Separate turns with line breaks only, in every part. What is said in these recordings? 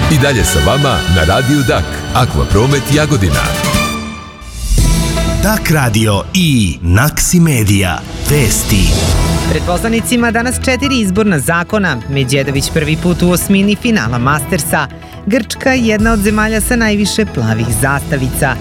I dalje sa vama na Radiju Dak, Akvapromet Jagodina.
Dak radio i Naksi Medija. Vesti.
Pred poslanicima danas 4 izborna zakona. Medjedović prvi put u osmini finala Mastersa. Grčka jedna od zemalja sa najviše plavih zastavica.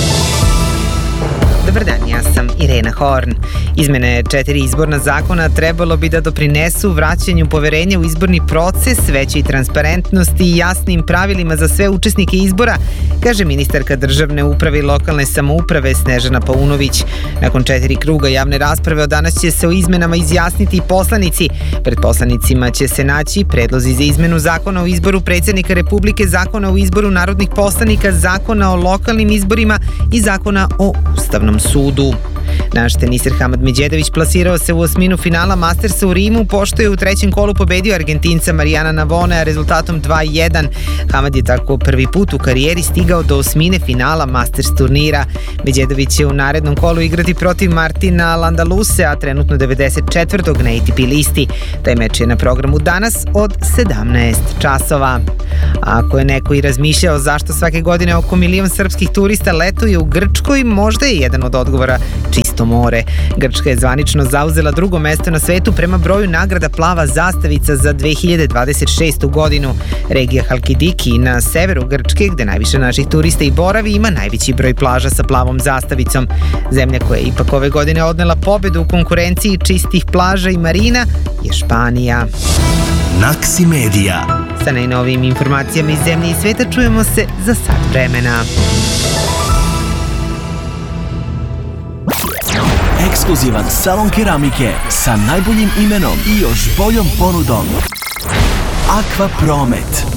Dobar dan, ja sam Irena Horn. Izmene 4 izborna zakona trebalo bi da doprinesu vraćanju poverenja u izborni proces, većoj transparentnosti i jasnim pravilima za sve učesnike izbora, kaže ministarka državne uprave i lokalne samouprave Snežana Paunović. Nakon 4 kruga javne rasprave od danas će se o izmenama izjasniti poslanici. Pred poslanicima će se naći predlozi za izmenu zakona o izboru predsjednika Republike, zakona o izboru narodnih poslanika, zakona o lokalnim izborima i zakona o Ustavnom sudu. Naš teniser Hamad Medjedović plasirao se u osminu finala Mastersa u Rimu, pošto je u trećem kolu pobedio Argentinca Marijana Navonea rezultatom 2:1. Hamad je tako prvi put u karijeri stigao do osmine finala Masters turnira. Medjedović će u narednom kolu igrati protiv Martina Landaluse, a trenutno 94. na ATP listi. Taj meč je na programu danas od 17 časova. Ako je neko i razmišljao zašto svake godine oko 1 milion srpskih turista letuje u Grčkoj, možda je jedan od odgovora čisto more. Grčka je zvanično zauzela drugo mesto na svetu prema broju nagrada plava zastavica za 2026. godinu. Regija Halkidiki na severu Grčke, gde najviše naših turista i boravi, ima najveći broj plaža sa plavom zastavicom. Zemlja koja je ipak ove godine odnela pobedu u konkurenciji čistih plaža i marina je Španija.
Naksi Medija.
Sa najnovijim informacijama iz zemlje i sveta čujemo se za sat vremena.
Ekskluzivan salon keramike sa najboljim imenom i još boljom ponudom. Akvapromet.